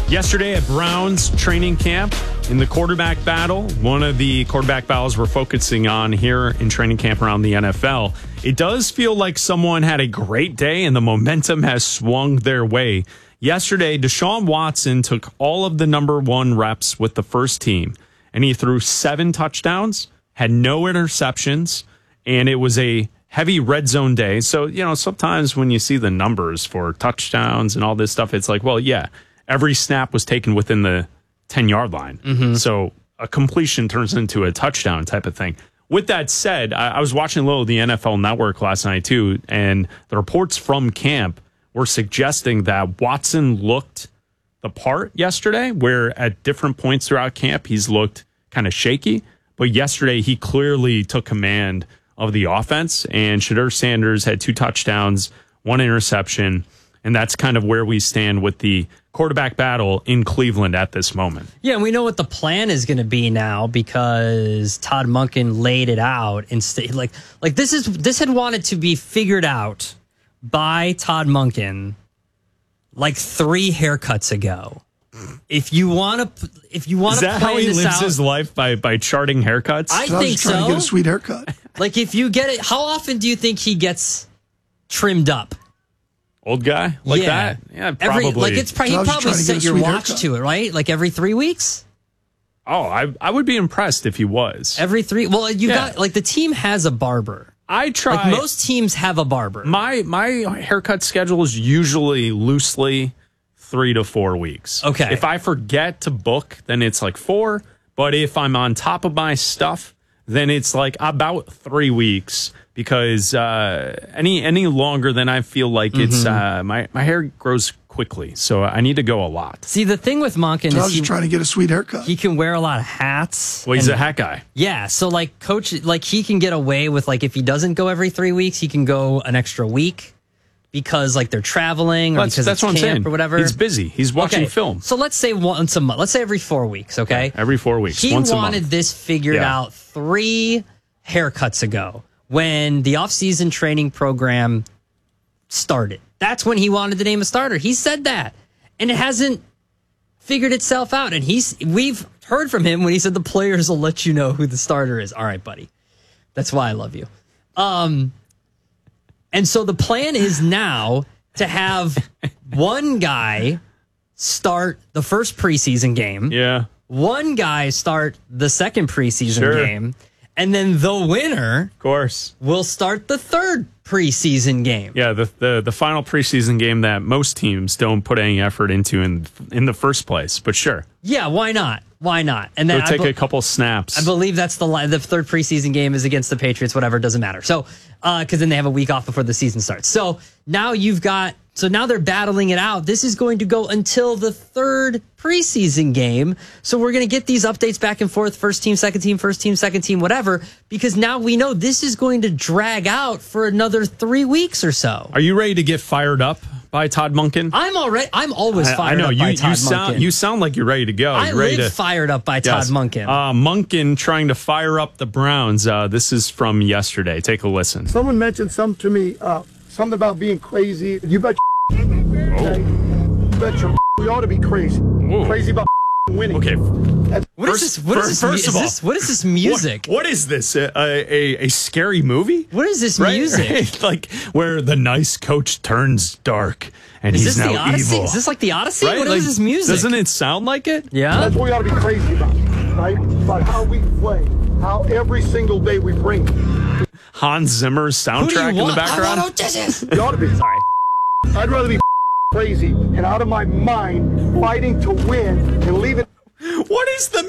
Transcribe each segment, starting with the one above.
Yesterday at Browns training camp in the quarterback battle, one of the quarterback battles we're focusing on here in training camp around the NFL, it does feel like someone had a great day and the momentum has swung their way. Yesterday, Deshaun Watson took all of the number one reps with the first team, and he threw 7 touchdowns, had no interceptions, and it was a heavy red zone day. So, sometimes when you see the numbers for touchdowns and all this stuff, it's like, well, yeah, every snap was taken within the 10-yard line. Mm-hmm. So a completion turns into a touchdown type of thing. With that said, I was watching a little of the NFL Network last night too, and the reports from camp were suggesting that Watson looked the part yesterday, where at different points throughout camp, he's looked kind of shaky. But yesterday, he clearly took command of the offense, and Shedeur Sanders had 2 touchdowns, 1 interception, and that's kind of where we stand with the quarterback battle in Cleveland at this moment. Yeah, and we know what the plan is going to be now because Todd Monken laid it out and like this had wanted to be figured out by Todd Monken like 3 haircuts ago. If you want to is that how he lives his life by charting haircuts? I think so. Trying to get a sweet haircut. Like if you get it, how often do you think he gets trimmed up? Old guy like that? Yeah, probably. He probably set your watch haircut to it, right? Like every 3 weeks? Oh, I would be impressed if he was. Every 3? Well, got the team has a barber. I try. Like most teams have a barber. My haircut schedule is usually loosely 3 to 4 weeks. Okay. If I forget to book, then it's like 4. But if I'm on top of my stuff, then it's like about 3 weeks. Because any longer than I feel like it's my hair grows quickly, so I need to go a lot. See, the thing with Monken is he's trying to get a sweet haircut. He can wear a lot of hats. Well, he's a hat guy. Yeah, so coach, he can get away with if he doesn't go every 3 weeks, he can go an extra week because they're traveling or because that's it's what I'm camp saying. Or whatever. He's busy. He's watching film. So let's say once a month. Let's say every 4 weeks. Okay, every 4 weeks. He once wanted a month. this figured out 3 haircuts ago. When the off-season training program started. That's when he wanted to name a starter. He said that. And it hasn't figured itself out. And we've heard from him when he said the players will let you know who the starter is. All right, buddy. That's why I love you. And so the plan is now to have one guy start the first preseason game. Yeah. One guy start the second preseason game. And then the winner, of course, will start the third preseason game. Yeah, the final preseason game that most teams don't put any effort into in the first place. But sure. Yeah, why not? Why not? And then take a couple snaps. I believe that's the third preseason game is against the Patriots. Whatever, doesn't matter. So, because then they have a week off before the season starts. So now now they're battling it out. This is going to go until the third preseason game. So we're going to get these updates back and forth, first team, second team, whatever, because now we know this is going to drag out for another 3 weeks or so. Are you ready to get fired up by Todd Monken? I'm always fired up by Todd Monken. You sound like you're ready to go. I live fired up by Todd Monken. Monken trying to fire up the Browns. This is from yesterday. Take a listen. Someone mentioned something to me, something about being crazy. You bet okay? You bet your we ought to be crazy. Whoa. Crazy about winning. Okay. What is this music? What is this? A scary movie? What is this music? Right? Like where the nice coach turns dark and he's now the Odyssey? evil. Is this like the Odyssey? Right? What is this music? Doesn't it sound like it? Yeah. That's what we ought to be crazy about, right? About how we play, how every single day we bring it. Hans Zimmer's soundtrack in the background. You ought to be. Sorry. I'd rather be crazy and out of my mind fighting to win and leave it. What is the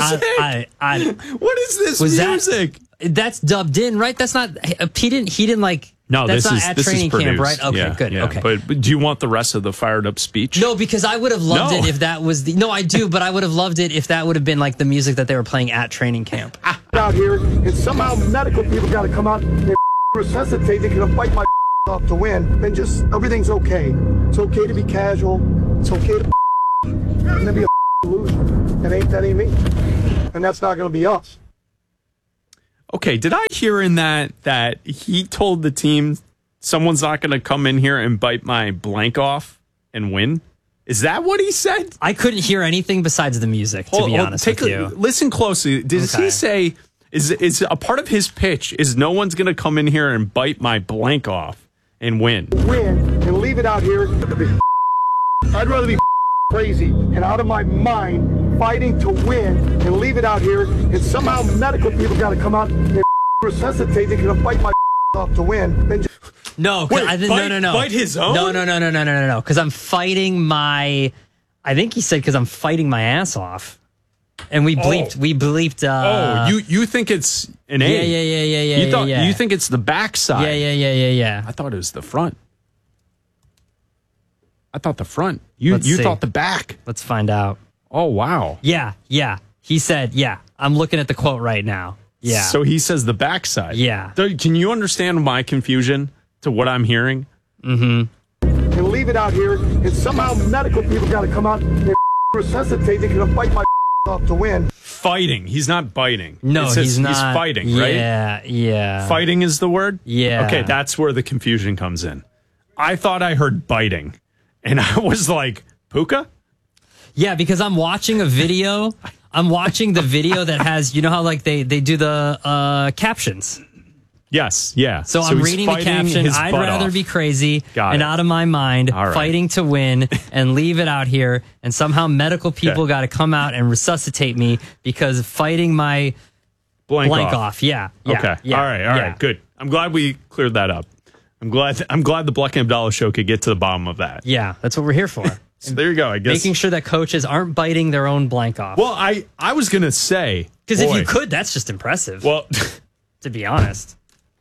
music? What is this music? That's dubbed in, right? That's not. He didn't like. No, that's this not is at this training is produced. camp, right? Okay, yeah, good. Yeah. Okay, but do you want the rest of the fired up speech? No, because I would have loved it if that was the. No, I do, but I would have loved it if that would have been like the music that they were playing at training camp. Out here, and somehow medical people got to come out and resuscitate. They're gonna fight my off to win. Then just everything's okay. It's okay to be casual. It's okay to and then be a loser. That ain't me, and that's not gonna be us. Okay, did I hear in that he told the team someone's not going to come in here and bite my blank off and win? Is that what he said? I couldn't hear anything besides the music, to be honest with you. Listen closely. Does he say, is a part of his pitch is no one's going to come in here and bite my blank off and win? Win and leave it out here. I'd rather be crazy and out of my mind fighting to win and leave it out here, and somehow medical people got to come out and resuscitate me because I bite my off to win. Then just No, Wait, no. Fight his own? No. Because I'm fighting my. I think he said because I'm fighting my ass off, and we bleeped. We bleeped. You think it's an A? Yeah. You think it's the backside? Yeah. I thought it was the front. I thought the front. You Let's see. thought the back. Let's find out. Oh wow. Yeah. He said, yeah. I'm looking at the quote right now. Yeah. So he says the backside. Yeah. Can you understand my confusion to what I'm hearing? and leave it out here, and somehow medical people got to come out and resuscitate me because I bite my off to win. Fighting. He's not biting. No, It says he's not. He's fighting, right? Yeah. Fighting is the word? Yeah. Okay, that's where the confusion comes in. I thought I heard biting, and I was like, Puka? Yeah, because I'm watching a video. I'm watching the video that has, you know how like they do the captions. Yes, yeah. So I'm he's reading the fighting caption. his I'd butt rather off. be crazy Got and it. out of my mind, All right. fighting to win and leave it out here. And somehow medical people Okay. got to come out and resuscitate me because fighting my blank off. Yeah. Okay. Yeah, All right. Good. I'm glad we cleared that up. I'm glad the Bleck and Abdallah show could get to the bottom of that. Yeah, that's what we're here for. So there you go. I guess. Making sure that coaches aren't biting their own blank off. Well, I was gonna say Because if boy, you could, that's just impressive. well, to be honest,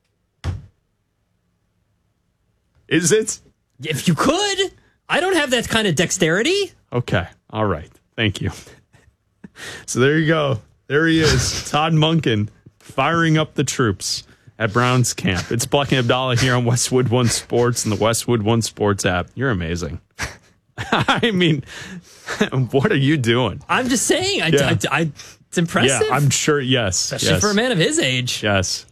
is it? if you could, I don't have that kind of dexterity. Okay. All right. Thank you. So there you go. There he is, Todd Monken, firing up the troops at Browns camp. It's Bleck and Abdallah here on Westwood One Sports and the Westwood One Sports app. You're amazing. I mean, what are you doing? I'm just saying, Yeah. it's impressive. Yeah, I'm sure. Yes. Especially for a man of his age. Yes.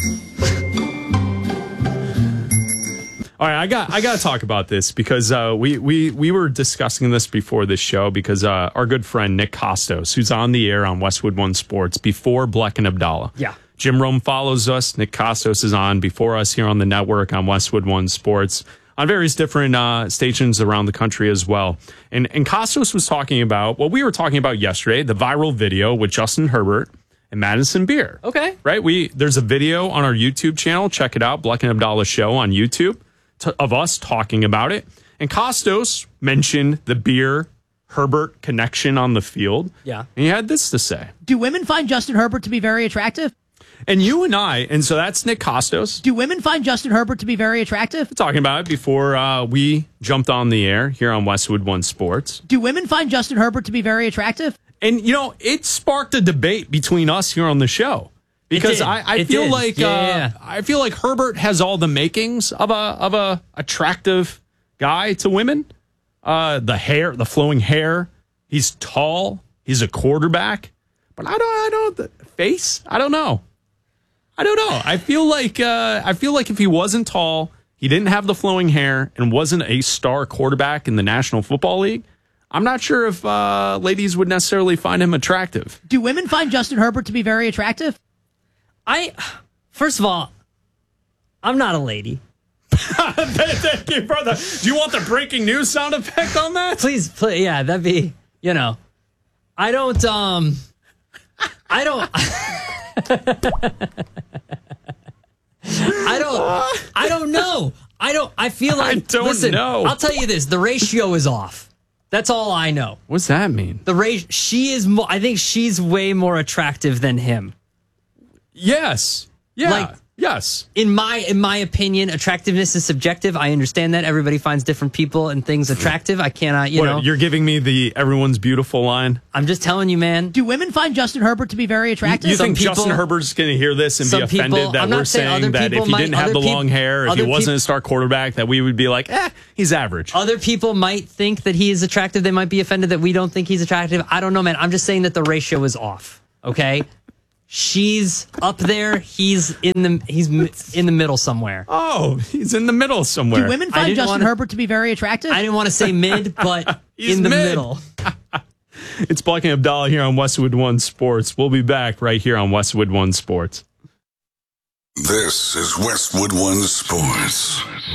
All right, I got to talk about this because we were discussing this before this show because our good friend Nick Costos, who's on the air on Westwood One Sports before Bleck and Abdallah. Yeah. Jim Rome follows us. Nick Costos is on before us here on the network on Westwood One Sports on various different stations around the country as well. And Costos was talking about what we were talking about yesterday, the viral video with Justin Herbert and Madison Beer. Okay. Right? There's a video on our YouTube channel. Check it out, Bleck and Abdallah Show on YouTube, of us talking about it. And Costos mentioned the Beer Herbert connection on the field. Yeah. And he had this to say. Do women find Justin Herbert to be very attractive? And you and I, and so that's Nick Costos Do women find Justin Herbert to be very attractive? talking about it before we jumped on the air here on Westwood One Sports. Do women find Justin Herbert to be very attractive? And, it sparked a debate between us here on the show. Because did. I It feel did. like Yeah. I feel like Herbert has all the makings of a attractive guy to women. The hair, the flowing hair. He's tall. He's a quarterback. But I don't the face. I don't know. I feel like if he wasn't tall, he didn't have the flowing hair, and wasn't a star quarterback in the National Football League, I'm not sure if ladies would necessarily find him attractive. Do women find Justin Herbert to be very attractive? First of all, I'm not a lady. Thank you, brother. Do you want the breaking news sound effect on that? Please, yeah, that'd be, I don't know. I feel like, I don't listen, know. I'll tell you this, the ratio is off. That's all I know. What's that mean? She is more, I think she's way more attractive than him. Yes. Yeah. Yes. In my opinion, attractiveness is subjective. I understand that everybody finds different people and things attractive. I cannot, You're giving me the everyone's beautiful line? I'm just telling you, man. Do women find Justin Herbert to be very attractive? You think people- Justin Herbert's going to hear this and be some offended people- that I'm we're not saying saying other that if people he might- didn't have the other long hair, if he other wasn't peop- a star quarterback, that we would be like, he's average. Other people might think that he is attractive. They might be offended that we don't think he's attractive. I don't know, man. I'm just saying that the ratio is off. Okay. She's up there. He's in the middle somewhere. Oh, he's in the middle somewhere. Do women find Justin Herbert to be very attractive? I didn't want to say mid, but He's in the mid. middle. It's Black and Abdallah here on Westwood One Sports. We'll be back right here on Westwood One Sports. This is Westwood One Sports.